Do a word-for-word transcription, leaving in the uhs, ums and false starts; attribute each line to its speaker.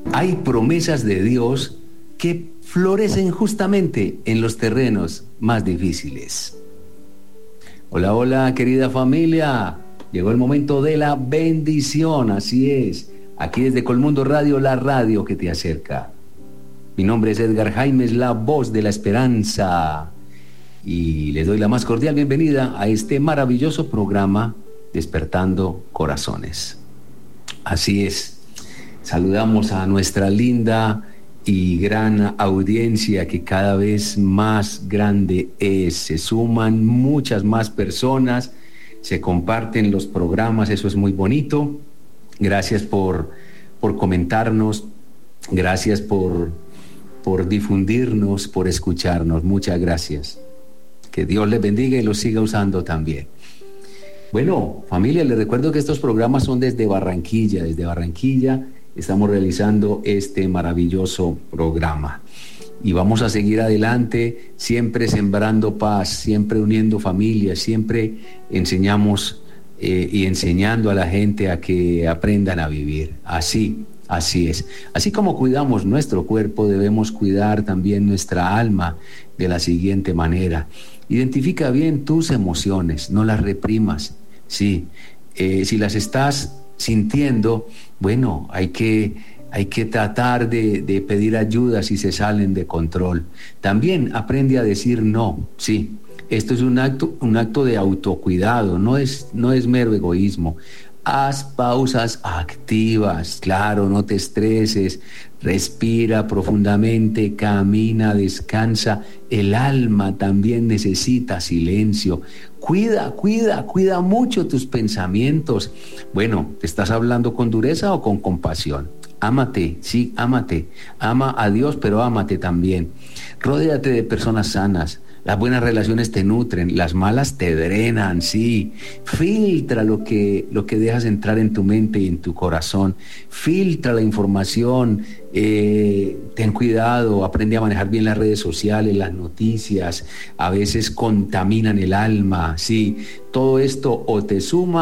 Speaker 1: Hay promesas de Dios que florecen justamente en los terrenos más difíciles. Hola, hola, querida familia. Llegó el momento de la bendición, así es. Aquí desde Colmundo Radio, la radio que te acerca. Mi nombre es Edgar Jaimes, la voz de la esperanza. Y les doy la más cordial bienvenida a este maravilloso programa Despertando Corazones. Así es. Saludamos a nuestra linda y gran audiencia que cada vez más grande es. Se suman muchas más personas, se comparten los programas, eso es muy bonito. Gracias por, por comentarnos, gracias por, por difundirnos, por escucharnos. Muchas gracias. Que Dios les bendiga y los siga usando también. Bueno, familia, les recuerdo que estos programas son desde Barranquilla, desde Barranquilla. Estamos realizando este maravilloso programa y vamos a seguir adelante, siempre sembrando paz, siempre uniendo familias, siempre enseñamos eh, y enseñando a la gente a que aprendan a vivir. Así, así es. Así como cuidamos nuestro cuerpo, debemos cuidar también nuestra alma de la siguiente manera. Identifica bien tus emociones, no las reprimas. Sí, eh, si las estás sintiendo, bueno, hay que, hay que tratar de, de pedir ayuda si se salen de control. También aprende a decir no, sí. Esto es un acto, un acto de autocuidado, no es, no es mero egoísmo. Haz pausas activas, claro, no te estreses, respira profundamente, camina, descansa. El alma también necesita silencio. Cuida, cuida, cuida mucho tus pensamientos. Bueno, ¿te estás hablando con dureza o con compasión? Ámate, sí, ámate. Ama a Dios, pero ámate también. Ródeate de personas sanas. Las buenas relaciones te nutren, las malas te drenan, sí. Filtra lo que, lo que dejas entrar en tu mente y en tu corazón. Filtra la información, eh, ten cuidado, aprende a manejar bien las redes sociales, las noticias. A veces contaminan el alma, sí. Todo esto o te suma